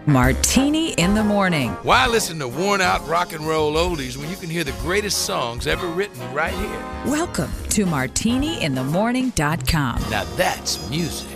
Martini in the Morning. Why listen to worn-out rock and roll oldies when you can hear the greatest songs ever written right here? Welcome to MartiniInTheMorning.com. Now that's music.